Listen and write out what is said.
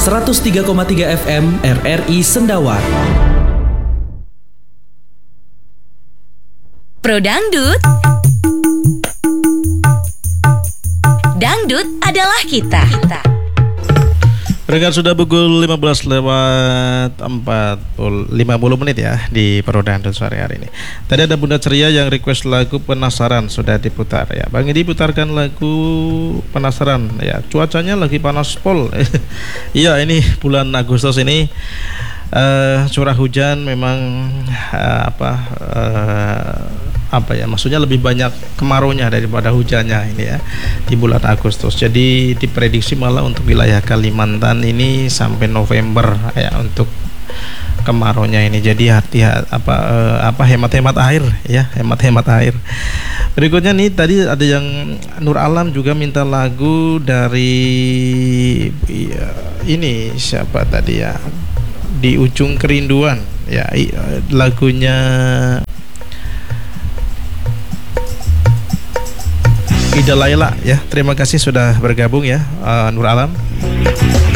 103,3 FM RRI Sendawa. Pro Dangdut. Dangdut adalah kita. Mereka sudah pukul 15 lewat 50 menit ya di Pro Dangdut sore hari ini. Tadi ada Bunda Ceria yang request lagu Penasaran, sudah diputar ya. Bang Edi putarkan lagu Penasaran ya. Cuacanya lagi panas pol. Iya, ini bulan Agustus ini curah hujan memang maksudnya lebih banyak kemaraunya daripada hujannya ini ya di bulan Agustus. Jadi diprediksi malah untuk wilayah Kalimantan ini sampai November ya untuk kemaraunya ini. Jadi hemat-hemat air ya, hemat-hemat air. Berikutnya nih, tadi ada yang Nur Alam juga minta lagu dari ini siapa tadi ya, Di Ujung Kerinduan ya, lagunya Ida Laila ya. Terima kasih sudah bergabung ya, Nur Alam.